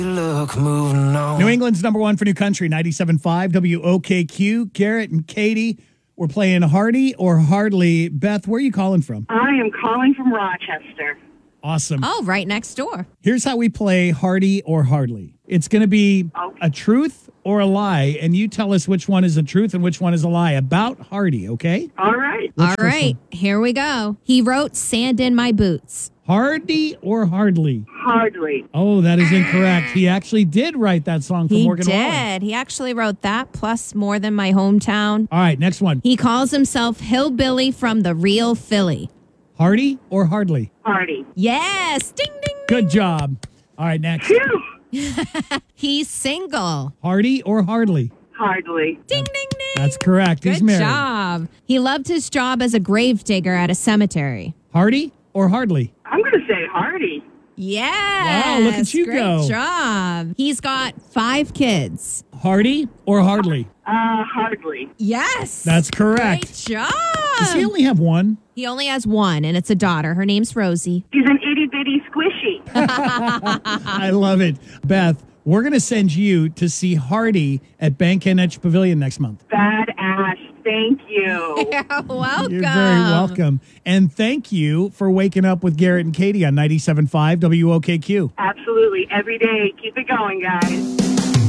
Look, moving on. New England's number one for new country, 97.5 WOKQ. Garrett and Katie, we're playing Hardy or Hardly. Beth, where are you calling from? I am calling from Rochester. Awesome. Oh, right next door. Here's how we play Hardy or Hardly. It's going to be a truth or a lie, and you tell us which one is a truth and which one is a lie about Hardy, okay? All right. All right, here we go. He wrote Sand in My Boots. Hardy or Hardly? Hardly. Oh, that is incorrect. He actually did write that song for He Morgan Wallen. did. He actually wrote that, plus More Than My Hometown. All right, next one. He calls himself Hillbilly from the Real Philly. Hardy or Hardly? Hardy. Yes. Ding, ding. Good job. All right, next. Phew. He's single. Hardy or Hardly? Hardly. Ding, ding, ding. That's correct. He's Good married. job. He loved his job as a gravedigger at a cemetery. Hardy or Hardly? I'm going to say Hardy. Yes. Wow, look at you Great go. job. He's got 5 kids. Hardy or Hardly? Hardly. Yes. That's correct. Great job. Does he only have one? He only has one, and it's a daughter. Her name's Rosie. She's an itty bitty squishy. I love it. Beth, we're going to send you to see Hardy at Bank NH Pavilion next month. Badass. Thank you. You're welcome. You're very welcome. And thank you for waking up with Garrett and Katie on 97.5 WOKQ. Absolutely. Every day. Keep it going, guys.